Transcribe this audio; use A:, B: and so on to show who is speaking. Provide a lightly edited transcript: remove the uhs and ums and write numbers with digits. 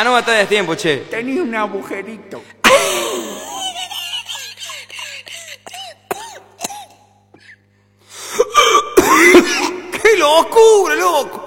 A: Para no matar el tiempo, che.
B: Tenía un agujerito.
A: ¡Qué locura, loco!